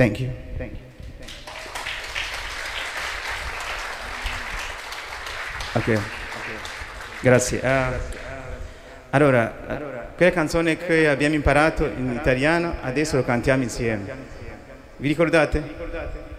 Thank you. Ok, grazie. Allora, quella canzone che abbiamo imparato in italiano, adesso lo cantiamo insieme. Vi ricordate?